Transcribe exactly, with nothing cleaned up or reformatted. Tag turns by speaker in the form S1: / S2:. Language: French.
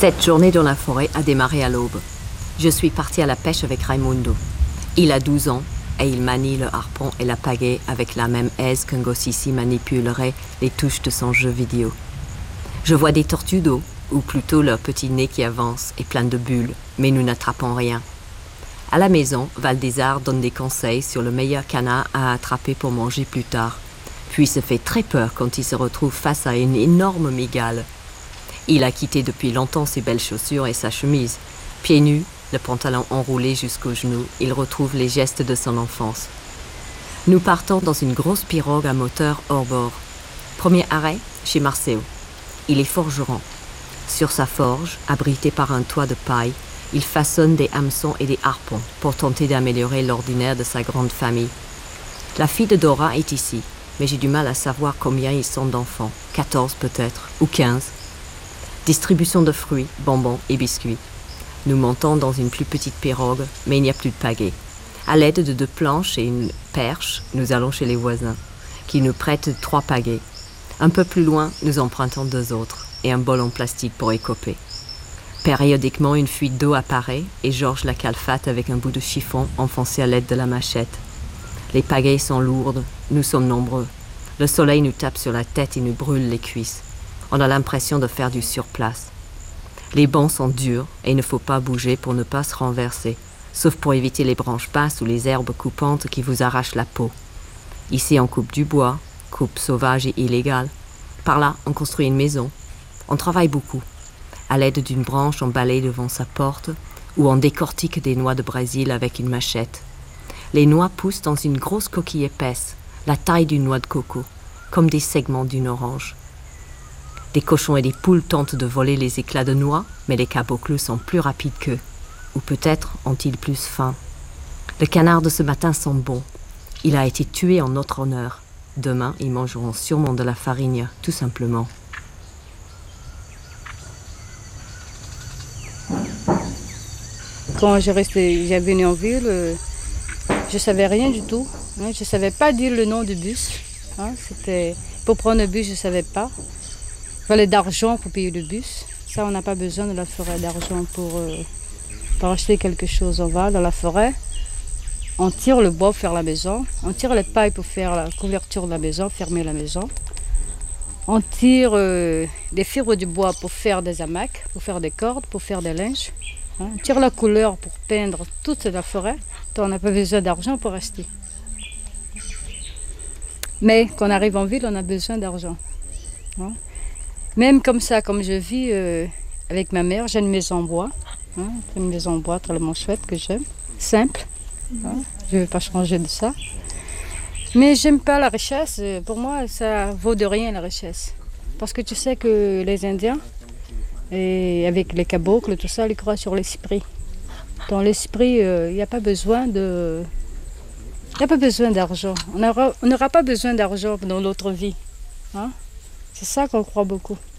S1: Cette journée dans la forêt a démarré à l'aube. Je suis partie à la pêche avec Raimundo. Il a douze ans et il manie le harpon et la pagaie avec la même aise qu'un gosse ici manipulerait les touches de son jeu vidéo. Je vois des tortues d'eau, ou plutôt leur petit nez qui avance et plein de bulles, mais nous n'attrapons rien. À la maison, Valdésar donne des conseils sur le meilleur canard à attraper pour manger plus tard, puis se fait très peur quand il se retrouve face à une énorme mygale. Il a quitté depuis longtemps ses belles chaussures et sa chemise. Pieds nus, le pantalon enroulé jusqu'aux genoux, il retrouve les gestes de son enfance. Nous partons dans une grosse pirogue à moteur hors bord. Premier arrêt, chez Marceo. Il est forgeron. Sur sa forge, abritée par un toit de paille, il façonne des hameçons et des harpons pour tenter d'améliorer l'ordinaire de sa grande famille. La fille de Dora est ici, mais j'ai du mal à savoir combien ils sont d'enfants. quatorze peut-être, ou quinze. Distribution de fruits, bonbons et biscuits. Nous montons dans une plus petite pirogue, mais il n'y a plus de pagaie. À l'aide de deux planches et une perche, nous allons chez les voisins, qui nous prêtent trois pagaies. Un peu plus loin, nous empruntons deux autres, et un bol en plastique pour écoper. Périodiquement, une fuite d'eau apparaît, et Georges la calfate avec un bout de chiffon enfoncé à l'aide de la machette. Les pagaies sont lourdes, nous sommes nombreux. Le soleil nous tape sur la tête et nous brûle les cuisses. On a l'impression de faire du surplace. Les bancs sont durs et il ne faut pas bouger pour ne pas se renverser, sauf pour éviter les branches basses ou les herbes coupantes qui vous arrachent la peau. Ici, on coupe du bois, coupe sauvage et illégale. Par là, on construit une maison. On travaille beaucoup. À l'aide d'une branche, on balaye devant sa porte ou on décortique des noix de Brésil avec une machette. Les noix poussent dans une grosse coquille épaisse, la taille d'une noix de coco, comme des segments d'une orange. Des cochons et des poules tentent de voler les éclats de noix, mais les cabocles sont plus rapides qu'eux. Ou peut-être ont-ils plus faim. Le canard de ce matin sent bon. Il a été tué en notre honneur. Demain, ils mangeront sûrement de la farine, tout simplement.
S2: Quand j'ai resté, j'ai venu en ville, euh, je ne savais rien du tout. Hein, je ne savais pas dire le nom du bus. Hein, c'était, pour prendre le bus, je ne savais pas. Il fallait d'argent pour payer le bus. Ça, on n'a pas besoin de la forêt d'argent pour, euh, pour acheter quelque chose. On va dans la forêt, on tire le bois pour faire la maison, on tire les pailles pour faire la couverture de la maison, fermer la maison. On tire euh, des fibres du bois pour faire des hamacs, pour faire des cordes, pour faire des linges. Hein. On tire la couleur pour peindre toute la forêt. Donc on n'a pas besoin d'argent pour acheter. Mais quand on arrive en ville, on a besoin d'argent. Hein. Même comme ça, comme je vis euh, avec ma mère, j'ai une maison en bois. Hein, une maison en bois tellement chouette que j'aime. Simple. Hein, je ne vais pas changer de ça. Mais j'aime pas la richesse. Pour moi, ça vaut de rien la richesse. Parce que tu sais que les Indiens, et avec les cabocles, tout ça, ils croient sur l'esprit. Dans l'esprit, il euh, n'y a pas besoin de... Il n'y a pas besoin d'argent. On n'aura on n'aura pas besoin d'argent dans notre vie. Hein? C'est ça qu'on croit beaucoup.